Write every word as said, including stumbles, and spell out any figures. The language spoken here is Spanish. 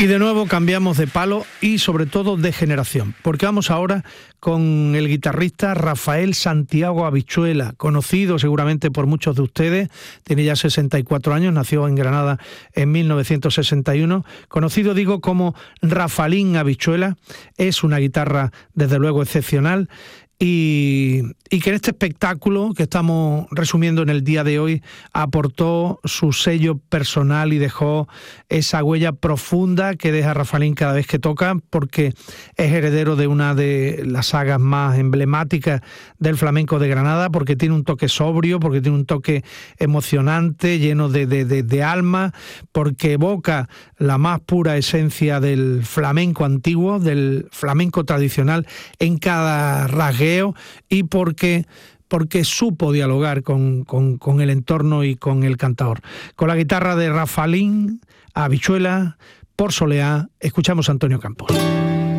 Y de nuevo cambiamos de palo y sobre todo de generación, porque vamos ahora con el guitarrista Rafael Santiago Habichuela, conocido seguramente por muchos de ustedes, tiene ya sesenta y cuatro años, nació en Granada en mil novecientos sesenta y uno, conocido digo como Rafalín Habichuela, es una guitarra desde luego excepcional. Y, y que en este espectáculo que estamos resumiendo en el día de hoy aportó su sello personal y dejó esa huella profunda que deja Rafalín cada vez que toca, porque es heredero de una de las sagas más emblemáticas del flamenco de Granada, porque tiene un toque sobrio, porque tiene un toque emocionante, lleno de, de, de, de alma, porque evoca la más pura esencia del flamenco antiguo, del flamenco tradicional en cada rasgueo, y porque, porque supo dialogar con, con, con el entorno y con el cantador. Con la guitarra de Rafalín Habichuela, por Soleá, escuchamos a Antonio Campos.